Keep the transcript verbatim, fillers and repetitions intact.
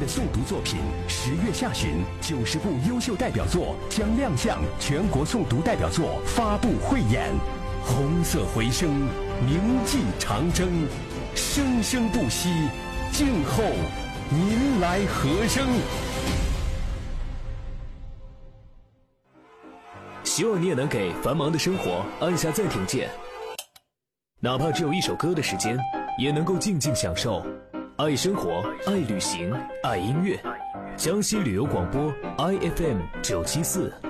的诵读作品。十月下旬，九十部优秀代表作将亮相全国诵读代表作发布汇演。红色回声，铭记长征，生生不息，静候您来和声。 希望你也能给繁忙的生活按下暂停键，哪怕只有一首歌的时间，也能够静静享受。爱生活，爱旅行，爱音乐。江西旅游广播 I F M 九七四。